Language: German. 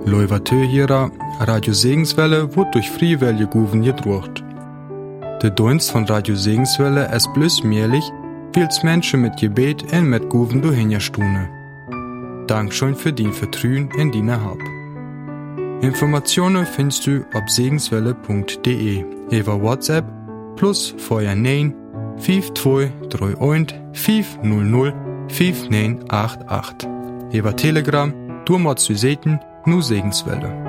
Leuvatö hierer Radio Segenswelle wird durch Freiwillige Guven gedruckt. Der Dienst von Radio Segenswelle ist bloß möglich, weil es Menschen mit Gebet und mit Guven durchhinstune. Dankeschön für dein Vertrauen in deine Hab. Informationen findest du auf segenswelle.de über WhatsApp plus vorher 9 5231 500 5988. Über Telegram, du machst du Seiten, nur Segenswelle.